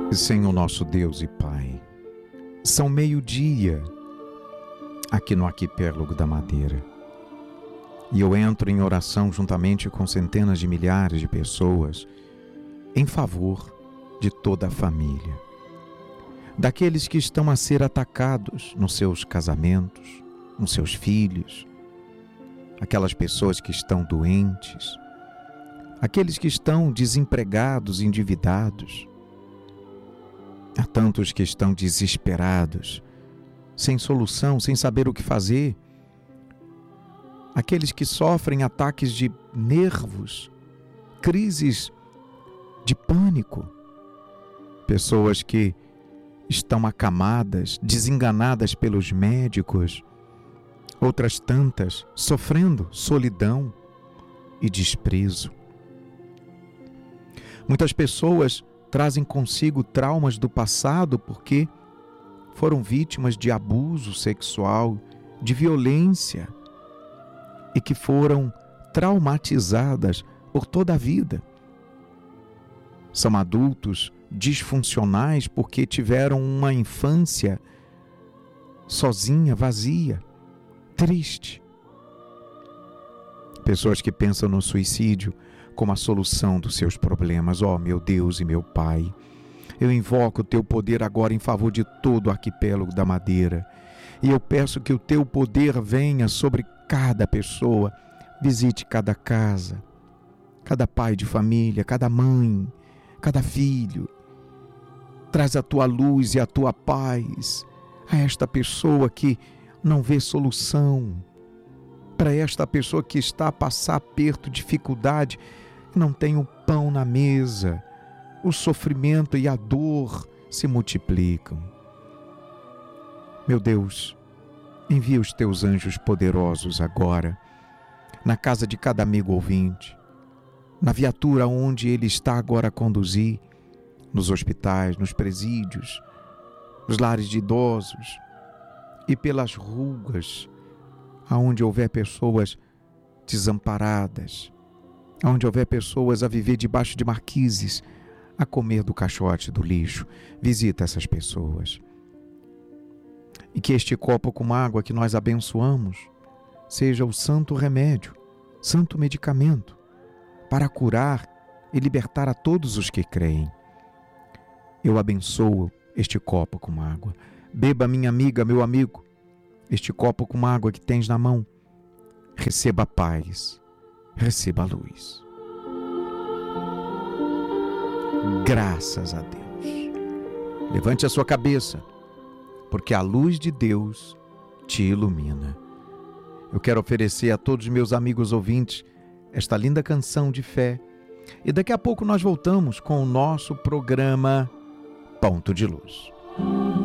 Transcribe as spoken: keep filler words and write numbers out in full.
Senhor nosso Deus e Pai, são meio-dia aqui no Arquipélago da Madeira e eu entro em oração juntamente com centenas de milhares de pessoas em favor de toda a família, daqueles que estão a ser atacados nos seus casamentos, nos seus filhos, aquelas pessoas que estão doentes, aqueles que estão desempregados, endividados. Há tantos que estão desesperados, sem solução, sem saber o que fazer. Aqueles que sofrem ataques de nervos, crises de pânico. Pessoas que estão acamadas, desenganadas pelos médicos. Outras tantas sofrendo solidão e desprezo. Muitas pessoas trazem consigo traumas do passado porque foram vítimas de abuso sexual, de violência e que foram traumatizadas por toda a vida. São adultos disfuncionais porque tiveram uma infância sozinha, vazia, triste. Pessoas que pensam no suicídio como a solução dos seus problemas. Ó, meu Deus e meu Pai, eu invoco o Teu poder agora em favor de todo o Arquipélago da Madeira. E eu peço que o Teu poder venha sobre cada pessoa, visite cada casa, cada pai de família, cada mãe, cada filho. Traz a Tua luz e a Tua paz a esta pessoa que não vê solução, para esta pessoa que está a passar aperto, dificuldade, não tem o pão na mesa, o sofrimento e a dor se multiplicam. Meu Deus, envia os Teus anjos poderosos agora, na casa de cada amigo ouvinte, na viatura onde ele está agora a conduzir, nos hospitais, nos presídios, nos lares de idosos e pelas ruas, aonde houver pessoas desamparadas, aonde houver pessoas a viver debaixo de marquises, a comer do caixote do lixo. Visita essas pessoas. E que este copo com água que nós abençoamos seja o santo remédio, santo medicamento, para curar e libertar a todos os que creem. Eu abençoo este copo com água. Beba, minha amiga, meu amigo, este copo com água que tens na mão. Receba a paz, receba a luz. Graças a Deus. Levante a sua cabeça, porque a luz de Deus te ilumina. Eu quero oferecer a todos os meus amigos ouvintes esta linda canção de fé. E daqui a pouco nós voltamos com o nosso programa Ponto de Luz.